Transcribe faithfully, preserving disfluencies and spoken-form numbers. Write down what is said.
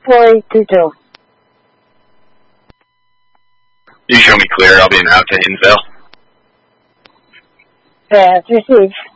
four eight two two. You show me clear. I'll be en route to Hinsville. Pass received.